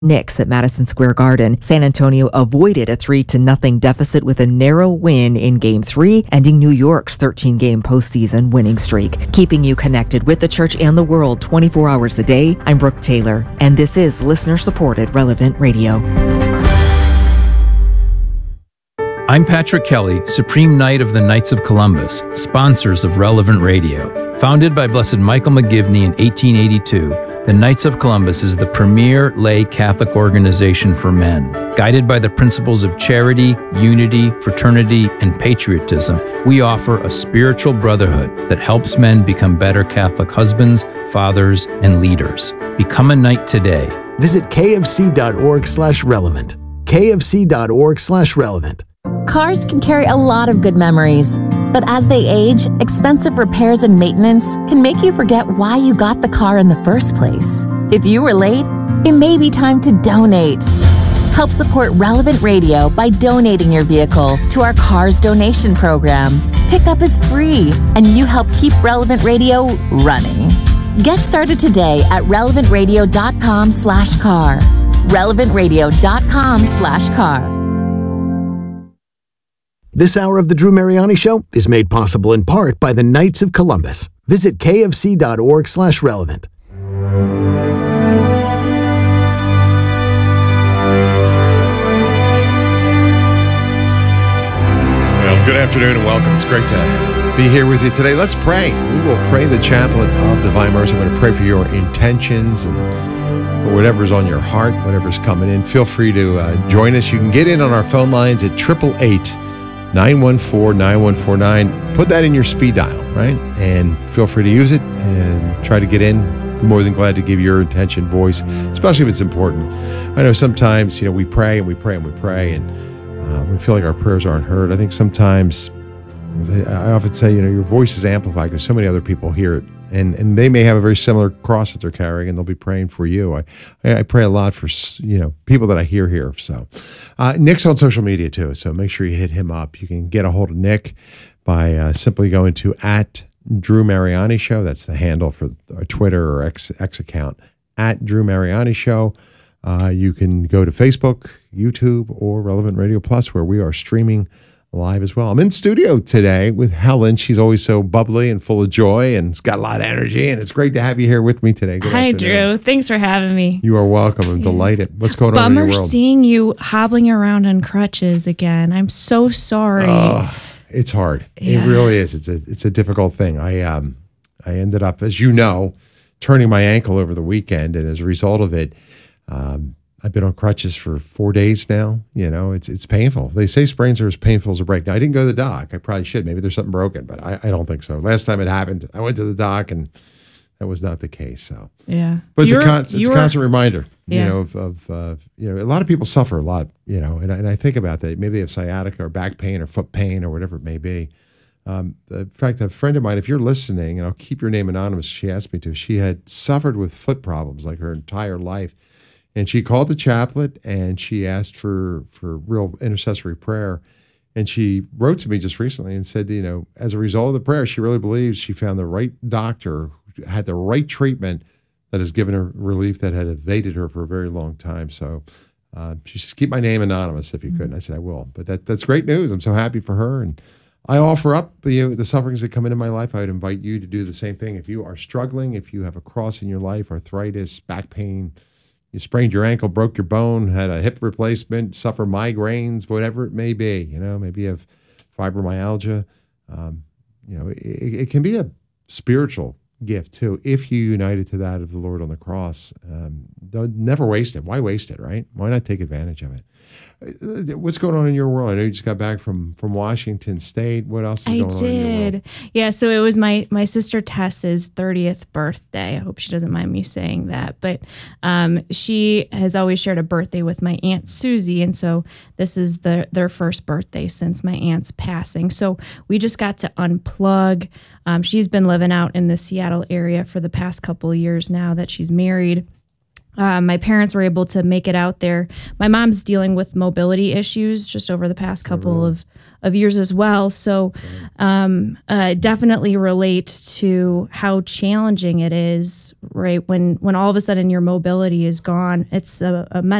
Knicks at Madison Square Garden. San Antonio avoided a 3-0 deficit with a narrow win in Game 3, ending New York's 13-game postseason winning streak. Keeping you connected with the church and the world 24 hours a day, I'm Brooke Taylor, and this is listener-supported Relevant Radio. I'm Patrick Kelly, Supreme Knight of the Knights of Columbus, sponsors of Relevant Radio. Founded by Blessed Michael McGivney in 1882, the Knights of Columbus is the premier lay Catholic organization for men. Guided by the principles of charity, unity, fraternity, and patriotism, we offer a spiritual brotherhood that helps men become better Catholic husbands, fathers, and leaders. Become a knight today. Visit kfc.org/relevant. kfc.org/relevant. Cars can carry a lot of good memories, but as they age, expensive repairs and maintenance can make you forget why you got the car in the first place. If you were late, it may be time to donate. Help support Relevant Radio by donating your vehicle to our Cars Donation Program. Pickup is free, and you help keep Relevant Radio running. Get started today at relevantradio.com/car. relevantradio.com/car. This hour of the Drew Mariani Show is made possible in part by the Knights of Columbus. Visit kfc.org/relevant. Well, good afternoon and welcome. It's great to be here with you today. Let's pray. We will pray the chaplet of Divine Mercy. I'm going to pray for your intentions and for whatever's on your heart, whatever's coming in. Feel free to join us. You can get in on our phone lines at 888-914-9149. Put that in your speed dial, right? And feel free to use it and try to get in. More than glad to give your intention voice, especially if it's important. I know sometimes, we pray and we pray and we pray, and we feel like our prayers aren't heard. I think sometimes, I often say, your voice is amplified because so many other people hear it. And they may have a very similar cross that they're carrying, and they'll be praying for you. I pray a lot for, people that I hear here. So Nick's on social media too, so make sure you hit him up. You can get a hold of Nick by simply going to @Drew Mariani Show. That's the handle for our Twitter or X account, @Drew Mariani Show. You can go to Facebook, YouTube, or Relevant Radio Plus, where we are streaming live as well. I'm in studio today with Helen. She's always so bubbly and full of joy, and it's got a lot of energy, and it's great to have you here with me today. Good Hi, afternoon. Drew. Thanks for having me. You are welcome. I'm delighted. What's going on in your Bummer world? seeing you hobbling around on crutches again. I'm so sorry. It's hard. Yeah. It really is. It's a difficult thing. I ended up, as you know, turning my ankle over the weekend, and as a result of it, I've been on crutches for 4 days now. It's painful. They say sprains are as painful as a break. Now, I didn't go to the doc. I probably should. Maybe there's something broken, but I don't think so. Last time it happened, I went to the doc, and that was not the case. So Yeah. but it's a constant reminder. Yeah. Of a lot of people suffer a lot. And I think about that. Maybe they have sciatica or back pain or foot pain or whatever it may be. In fact, a friend of mine, if you're listening, and I'll keep your name anonymous, she asked me to. She had suffered with foot problems like her entire life. And she called the chaplet, and she asked for real intercessory prayer. And she wrote to me just recently and said, as a result of the prayer, she really believes she found the right doctor who had the right treatment that has given her relief that had evaded her for a very long time. So she says, keep my name anonymous if you could. And I said, I will. But that's great news. I'm so happy for her. And I offer up the sufferings that come into my life. I would invite you to do the same thing. If you are struggling, if you have a cross in your life, arthritis, back pain, you sprained your ankle, broke your bone, had a hip replacement, suffer migraines, whatever it may be. Maybe you have fibromyalgia. It can be a spiritual gift too if you united to that of the Lord on the cross. Never waste it. Why waste it, right? Why not take advantage of it? What's going on in your world? I know you just got back from Washington State. What else is going on in your world? Yeah, so it was my sister Tessa's 30th birthday. I hope she doesn't mind me saying that. But she has always shared a birthday with my Aunt Susie, and so this is their first birthday since my aunt's passing. So we just got to unplug. She's been living out in the Seattle area for the past couple of years now that she's married. My parents were able to make it out there. My mom's dealing with mobility issues just over the past couple of years as well. So definitely relate to how challenging it is, right? When all of a sudden your mobility is gone, it's a